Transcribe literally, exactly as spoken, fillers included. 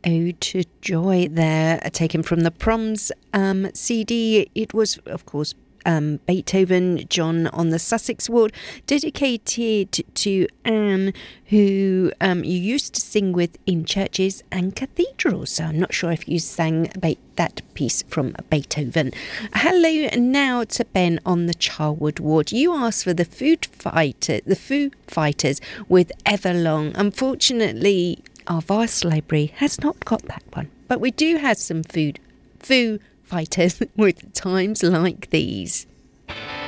Ode to Joy there, taken from the Proms um, C D. It was, of course, um, Beethoven, John on the Sussex Ward, dedicated to Anne, who um, you used to sing with in churches and cathedrals. So I'm not sure if you sang Be- that piece from Beethoven. Hello now to Ben on the Charwood Ward. You asked for the Food Fighter, the Foo Fighters with Everlong. Unfortunately, our vast library has not got that one, but we do have some food Foo Fighters with Times Like These.